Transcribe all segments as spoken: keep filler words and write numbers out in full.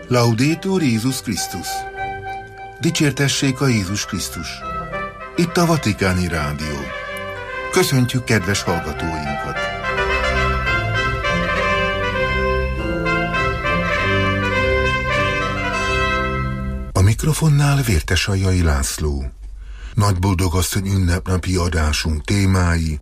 Laudetur Jézus Krisztus! Dicsértessék a Jézus Krisztus! Itt a Vatikáni Rádió. Köszöntjük kedves hallgatóinkat! A mikrofonnál Vértesajai László. Nagyboldogasszony ünnepnapi adásunk témái: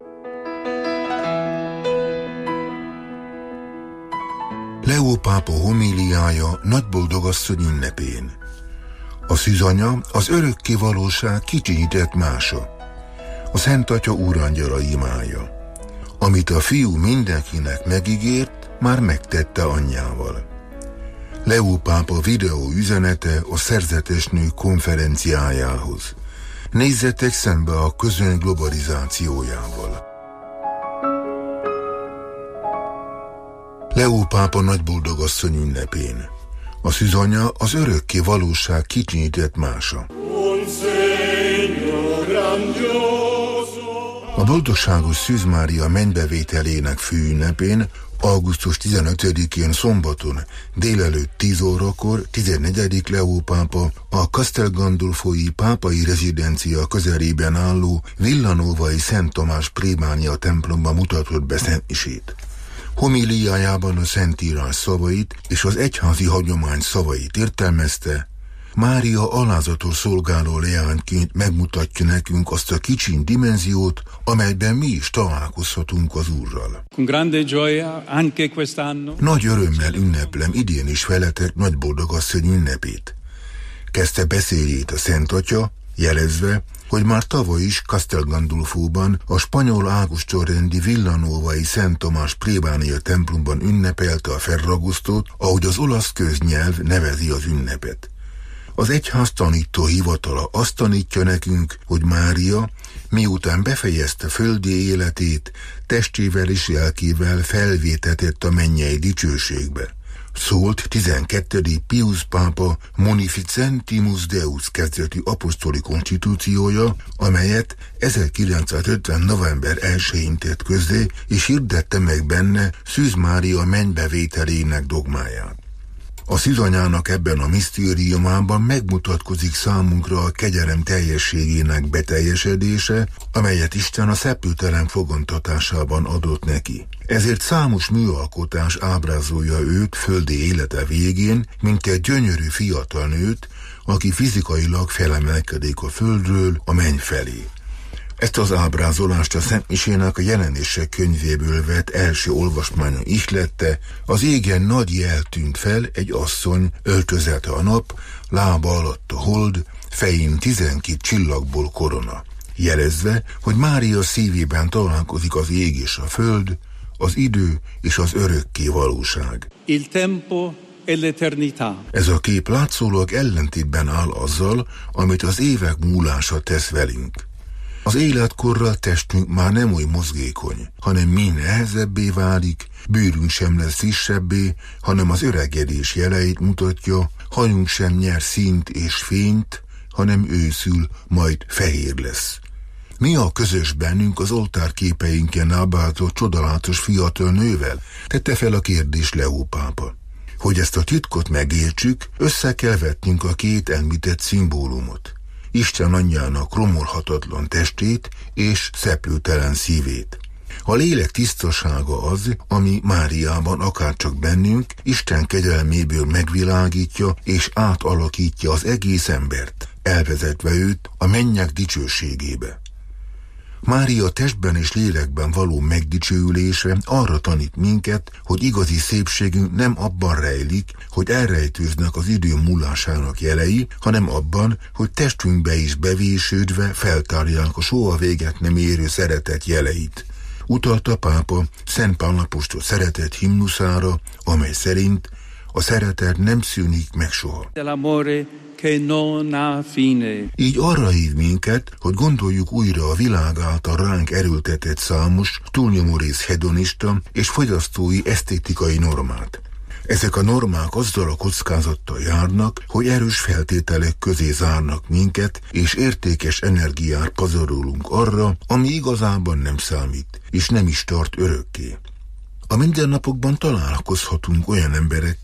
Leó pápa homíliája Nagyboldogasszony ünnepén. A szűzanya az örökké valóság kicsinyített mása. A Szent Atya úrangyala imája. Amit a fiú mindenkinek megígért, már megtette anyjával. Leó pápa videó üzenete a szerzetes nők konferenciájához. Nézzetek szembe a közön globalizációjával. Leó pápa Nagyboldogasszony ünnepén. A szűzanya az örökké valóság kicsinyített mása. A boldogságos Szűz Mária mennybevételének főünnepén, augusztus tizenötödikén szombaton délelőtt tíz órakor tizennegyedik Leó pápa a Castel Gandolfoi pápai rezidencia közelében álló Villanovai Szent Tamás plébánia templomban mutatott be szentmisét. Homíliájában a Szentírás szavait és az egyházi hagyomány szavait értelmezte. Mária alázatos szolgáló leányként megmutatja nekünk azt a kicsiny dimenziót, amelyben mi is találkozhatunk az Úrral. Nagy örömmel ünneplem idén is veletek Nagyboldogasszony ünnepét. Kezdte beszédjét a Szent Atya, jelezve, hogy már tavaly is Castel Gandolfóban, a spanyol águstorrendi Villanovai Szent Tamás plébánia templomban ünnepelte a Ferragosztót, ahogy az olasz köznyelv nevezi az ünnepet. Az egyház tanító hivatala azt tanítja nekünk, hogy Mária, miután befejezte földi életét, testével és lelkével felvétetett a mennyei dicsőségbe. Szólt tizenkettedik Pius pápa Munificentimus Deus kezdetű apostoli konstitúciója, amelyet ezerkilencszázötven november elsején tett közzé, és hirdette meg benne Szűz Mária mennybevételének dogmáját. A szűzanyának ebben a misztériumában megmutatkozik számunkra a kegyelem teljességének beteljesedése, amelyet Isten a szeplőtelen fogantatásában adott neki. Ezért számos műalkotás ábrázolja őt földi élete végén, mint egy gyönyörű fiatal nőt, aki fizikailag felemelkedik a földről a menny felé. Ezt az ábrázolást a Szentmisének a Jelenések könyvéből vett első olvasmányon ihlette, az égen nagy jel tűnt fel, egy asszony, öltözete a nap, lába alatt a hold, fején tizenkét csillagból korona, jelezve, hogy Mária szívében találkozik az ég és a föld, az idő és az örökké valóság. Il tempo e l'eternità. Ez a kép látszólag ellentétben áll azzal, amit az évek múlása tesz velünk. Az életkorral testünk már nem oly mozgékony, hanem mi nehezebbé válik, bőrünk sem lesz frissebbé, hanem az öregedés jeleit mutatja, hajunk sem nyer színt és fényt, hanem őszül, majd fehér lesz. Mi a közös bennünk az oltárképeinken ábrázolt csodálatos fiatal nővel? Tette fel a kérdés Leó pápa. Hogy ezt a titkot megértsük, össze kell vetnünk a két említett szimbólumot. Isten anyjának romolhatatlan testét és szeplőtelen szívét. A lélek tisztasága az, ami Máriában akárcsak bennünk, Isten kegyelméből megvilágítja és átalakítja az egész embert, elvezetve őt a mennyek dicsőségébe. Mária testben és lélekben való megdicsőülése arra tanít minket, hogy igazi szépségünk nem abban rejlik, hogy elrejtőznek az idő múlásának jelei, hanem abban, hogy testünkbe is bevésődve feltárják a soha véget nem érő szeretet jeleit. Utalta pápa Szent Pál apostol szeretet himnuszára, amely szerint a szeretet nem szűnik meg soha. Így arra hív minket, hogy gondoljuk újra a világ által ránk erőltetett számos, túlnyomó rész hedonista és fogyasztói esztétikai normát. Ezek a normák azzal a kockázattal járnak, hogy erős feltételek közé zárnak minket, és értékes energiát pazarolunk arra, ami igazában nem számít, és nem is tart örökké. A mindennapokban találkozhatunk olyan emberekkel,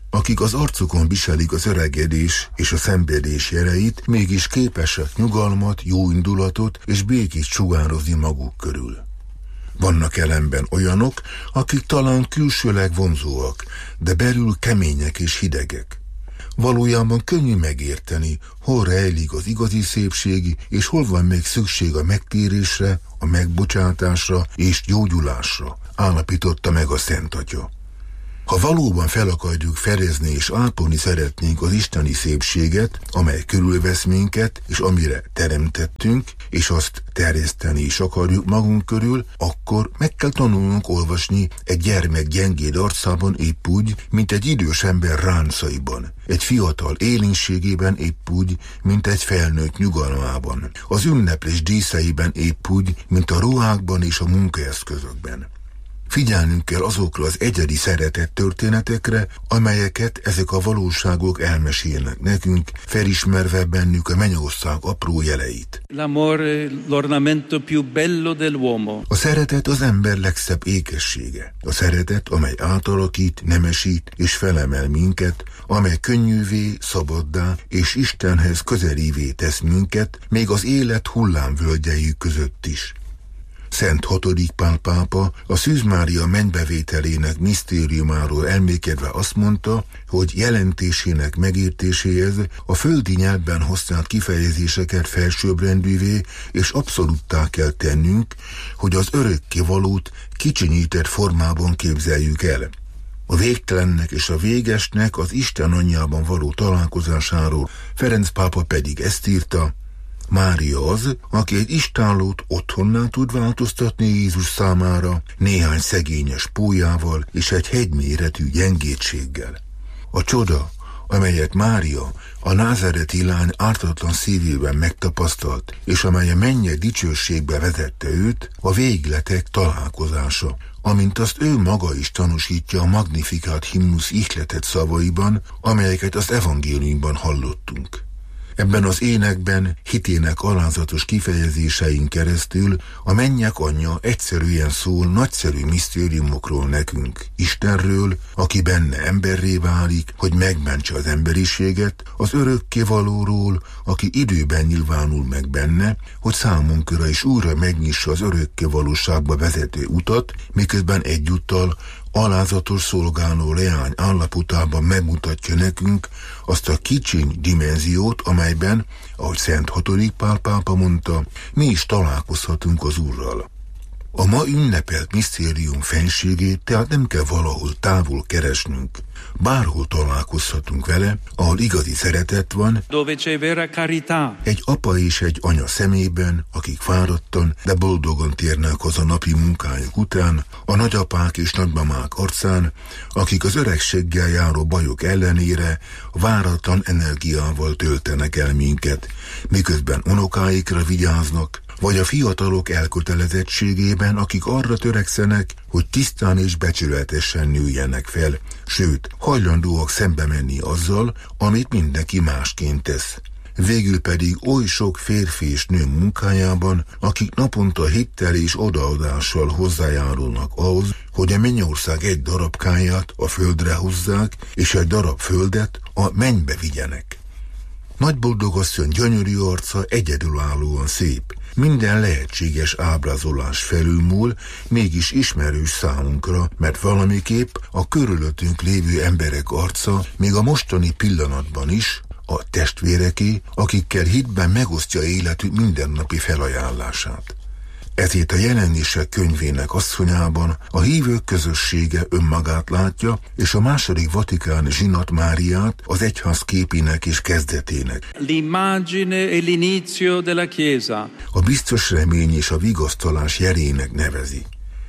akik az arcukon viselik az öregedés és a szenvedés jeleit, mégis képesek nyugalmat, jó indulatot és békét sugározni maguk körül. Vannak ellenben olyanok, akik talán külsőleg vonzóak, de belül kemények és hidegek. Valójában könnyű megérteni, hol rejlik az igazi szépség, és hol van még szükség a megtérésre, a megbocsátásra és gyógyulásra, állapította meg a Szent Atya. Ha valóban fel akarjuk fedezni és ápolni szeretnénk az isteni szépséget, amely körülvesz minket, és amire teremtettünk, és azt terjeszteni is akarjuk magunk körül, akkor meg kell tanulnunk olvasni egy gyermek gyengéd arcában épp úgy, mint egy idős ember ráncaiban, egy fiatal élénkségében épp úgy, mint egy felnőtt nyugalmában, az ünneplés díszeiben épp úgy, mint a ruhákban és a munkaeszközökben. Figyelnünk kell azokra az egyedi szeretett történetekre, amelyeket ezek a valóságok elmesélnek nekünk, felismerve bennük a mennyország apró jeleit. L'amore, l'ornamento più bello dell'uomo. A szeretet az ember legszebb ékessége. A szeretet, amely átalakít, nemesít és felemel minket, amely könnyűvé, szabaddá és Istenhez közelévé tesz minket, még az élet hullámvölgyei között is. Szent hatodik Pál pápa a Szűz Mária mennybevételének misztériumáról elmékedve azt mondta, hogy jelentésének megértéséhez a földi nyelvben használt kifejezéseket felsőbbrendűvé és abszoluttá kell tennünk, hogy az örökkévalót kicsinyített formában képzeljük el. A végtelennek és a végesnek az Isten anyjában való találkozásáról Ferenc pápa pedig ezt írta: Mária az, aki egy istállót otthonná tud változtatni Jézus számára, néhány szegényes pólyával és egy hegyméretű gyengétséggel. A csoda, amelyet Mária, a názáreti lány ártatlan szívében megtapasztalt, és amely a mennyek dicsőségbe vezette őt, a végletek találkozása, amint azt ő maga is tanúsítja a Magnificat himnusz ihletett szavaiban, amelyeket az evangéliumban hallottunk. Ebben az énekben hitének alázatos kifejezésein keresztül a mennyek anyja egyszerűen szól nagyszerű misztériumokról nekünk, Istenről, aki benne emberré válik, hogy megmentse az emberiséget, az örökkévalóról, aki időben nyilvánul meg benne, hogy számunkra is újra megnyissa az örökkévalóságba vezető utat, miközben egyúttal alázatos szolgáló leány állapotában megmutatja nekünk azt a kicsiny dimenziót, amelyben, ahogy Szent hatodik Pál pápa mondta, mi is találkozhatunk az Úrral. A ma ünnepelt misztérium fenségét tehát nem kell valahol távol keresnünk. Bárhol találkozhatunk vele, ahol igazi szeretet van, Dove c'è vera carità. Egy apa és egy anya szemében, akik fáradtan, de boldogan térnek haza napi munkájuk után, a nagyapák és nagymamák arcán, akik az öregséggel járó bajok ellenére váratlan energiával töltenek el minket, miközben unokáikra vigyáznak, vagy a fiatalok elkötelezettségében, akik arra törekszenek, hogy tisztán és becsületesen nőjenek fel, sőt, hajlandóak szembe menni azzal, amit mindenki másként tesz. Végül pedig oly sok férfi és nő munkájában, akik naponta hittel és odaadással hozzájárulnak ahhoz, hogy a mennyország egy darabkáját a földre hozzák, és egy darab földet a mennybe vigyenek. Nagyboldogasszony gyönyörű arca egyedülállóan szép, minden lehetséges ábrázolás felülmúl, mégis ismerős számunkra, mert valamiképp a körülöttünk lévő emberek arca még a mostani pillanatban is a testvéreké, akikkel hitben megosztja életük mindennapi felajánlását. Ezért a Jelenések könyvének asszonyában a hívők közössége önmagát látja, és a második vatikáni zsinat Máriát az egyház képének és kezdetének. L'immagine e l'inizio della Chiesa. A biztos remény és a vigasztalás jelének nevezi.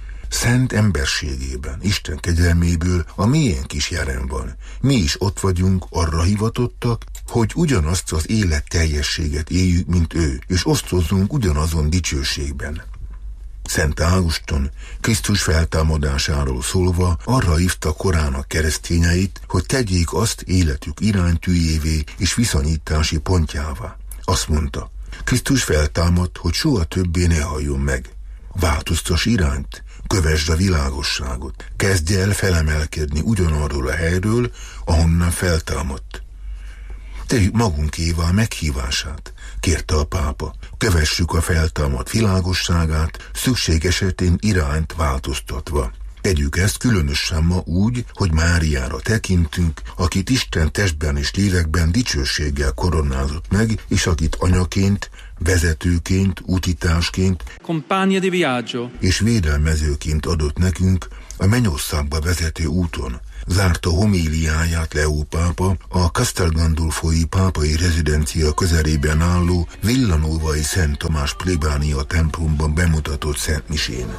Szent emberségében, Isten kegyelméből a miénk is jelen van. Mi is ott vagyunk, arra hivatottak, hogy ugyanazt az élet teljességet éljük, mint ő, és osztozzunk ugyanazon dicsőségben. Szent Ágoston Krisztus feltámadásáról szólva arra hívta korának keresztényeit, hogy tegyék azt életük iránytűjévé és viszonyítási pontjává. Azt mondta, Krisztus feltámadt, hogy soha többé ne halljon meg. Változtass irányt, Kövesd a világosságot, kezdj el felemelkedni ugyanarról a helyről, ahonnan feltámadt. Tegyük magunkévá a meghívását, kérte a pápa. Kövessük a feltámadt világosságát, szükség esetén irányt változtatva. Tegyük ezt különösen ma úgy, hogy Máriára tekintünk, akit Isten testben és lélekben dicsőséggel koronázott meg, és akit anyaként, vezetőként, útitásként compagna di viaggio és védelmezőként adott nekünk a mennyországba vezető úton. Zárta homíliáját Leó pápa a Castel Gandolfoi pápai rezidencia közelében álló Villanovai Szent Tamás plébánia templomban bemutatott szentmisén.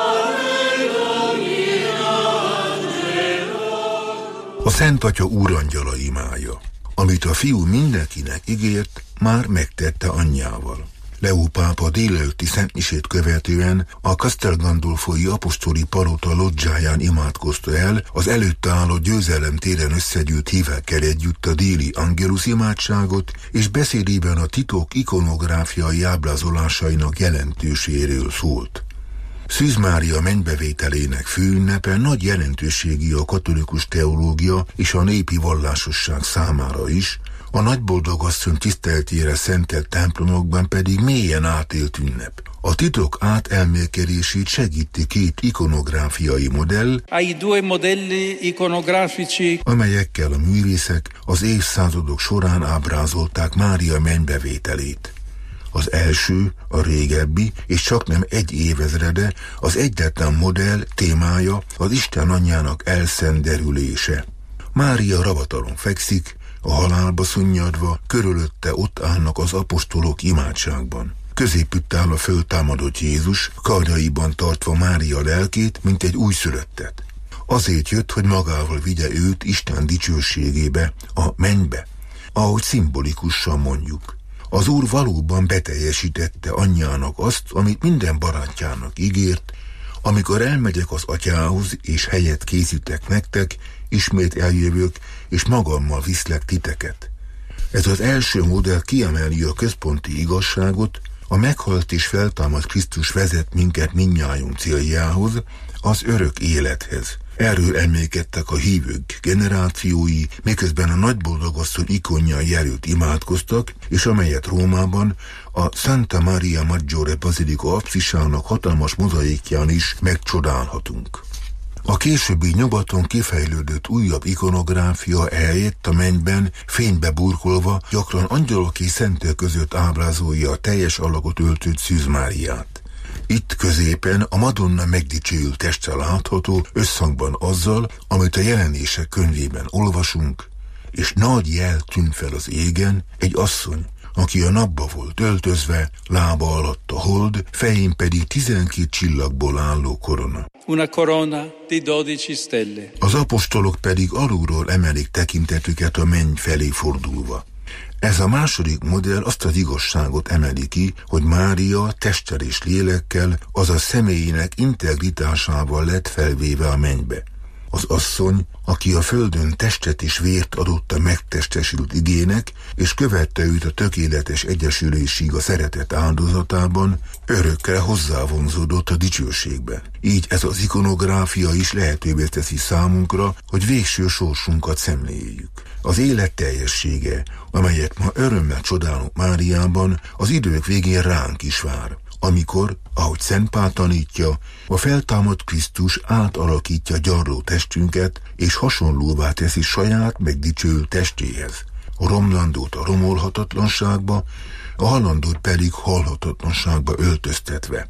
A Szent Atya úrangyala imája, amit a fiú mindenkinek ígért, már megtette anyjával. Leó pápa délelőtti szentmisét követően a Castel Gandolfoi apostoli palota lodzsáján imádkozta el az előtte álló győzelem téren összegyűlt hívekkel együtt a déli Angelus imádságot, és beszédében a titok ikonográfiai ábrázolásainak jelentőségéről szólt. Szűz Mária mennybevételének főünnepe nagy jelentőségű a katolikus teológia és a népi vallásosság számára is, a nagyboldogasszony tiszteletére szentelt templomokban pedig mélyen átélt ünnep. A titok átelmélkedését segíti két ikonográfiai modell, ai due modelli iconografici, amelyekkel a művészek az évszázadok során ábrázolták Mária mennybevételét. Az első, a régebbi, és csaknem egy évezrede, az egyetlen modell témája az Isten anyjának elszenderülése. Mária ravatalon fekszik, a halálba szunnyadva, körülötte ott állnak az apostolok imádságban. Középütt áll a föltámadott Jézus, karjaiban tartva Mária lelkét, mint egy újszülöttet. Azért jött, hogy magával vigye őt Isten dicsőségébe, a mennybe, ahogy szimbolikusan mondjuk. Az Úr valóban beteljesítette anyjának azt, amit minden barátjának ígért: amikor elmegyek az atyához, és helyet készítek nektek, ismét eljövök, és magammal viszlek titeket. Ez az első modell kiemeli a központi igazságot, a meghalt és feltámadt Krisztus vezet minket mindnyájunk céljához, az örök élethez. Erről emlékeztek a hívők generációi, miközben a nagyboldogasszony ikonjai előtt imádkoztak, és amelyet Rómában a Santa Maria Maggiore Basilica apszisának hatalmas mozaikján is megcsodálhatunk. A későbbi nyugaton kifejlődött újabb ikonográfia eljött a mennyben fénybe burkolva, gyakran angyalok és szentek között ábrázolja a teljes alakot öltött Szűz Máriát. Itt középen a Madonna megdicsőült teste látható összhangban azzal, amit a Jelenések könyvében olvasunk, és nagy jel tűnt fel az égen, egy asszony, aki a napba volt öltözve, lába alatt a hold, fején pedig tizenkét csillagból álló korona. Una corona di dodici stelle. Az apostolok pedig alulról emelik tekintetüket a menny felé fordulva. Ez a második modell azt az igazságot emeli ki, hogy Mária testtel és lélekkel, azaz személyének integritásával lett felvéve a mennybe. Az asszony, aki a földön testet és vért adott a megtestesült igének, és követte őt a tökéletes egyesülésig a szeretet áldozatában, örökre hozzávonzódott a dicsőségbe. Így ez az ikonográfia is lehetővé teszi számunkra, hogy végső sorsunkat szemléljük. Az élet teljessége, amelyet ma örömmel csodálunk Máriában, az idők végén ránk is vár, amikor, ahogy Szent Pál tanítja, a feltámadt Krisztus átalakítja gyarló testünket, és hasonlóvá teszi saját megdicsőült testéhez. A romlandót a romolhatatlanságba, a halandót pedig halhatatlanságba öltöztetve.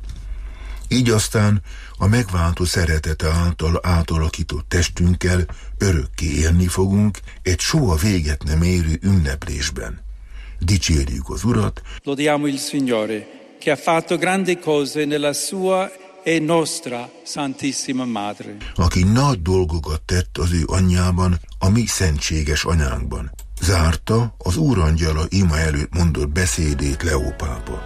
Így aztán a megváltó szeretete által átalakított testünkkel örökké élni fogunk egy soha véget nem érő ünneplésben. Dicsérjük az Urat! Lodiamo il Signore, che ha fatto grandi cose nella sua e nostra Santissima Madre. Aki nagy dolgokat tett az ő anyjában, a mi szentséges anyánkban. Zárta az úrangyala ima előtt mondott beszédét Leó pápa.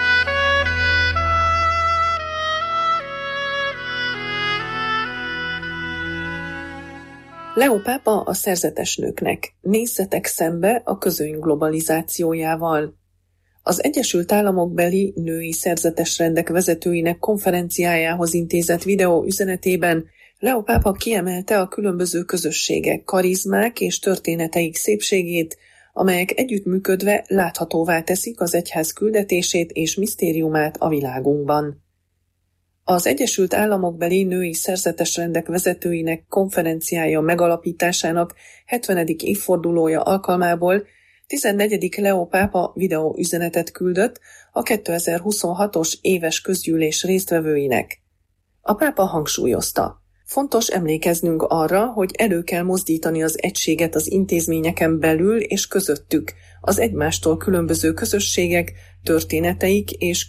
Leó pápa a szerzetes nőknek: nézzetek szembe a közöny globalizációjával. Az Egyesült Államokbeli női szerzetes rendek vezetőinek konferenciájához intézett videó üzenetében Leo pápa kiemelte a különböző közösségek karizmák és történeteik szépségét, amelyek együttműködve láthatóvá teszik az egyház küldetését és misztériumát a világunkban. Az Egyesült Államokbeli női szerzetes rendek vezetőinek konferenciája megalapításának hetvenedik évfordulója alkalmából tizennegyedik Leo pápa videó üzenetet küldött a kétezer-huszonhatos éves közgyűlés résztvevőinek. A pápa hangsúlyozta: fontos emlékeznünk arra, hogy elő kell mozdítani az egységet az intézményeken belül és közöttük, az egymástól különböző közösségek, történeteik és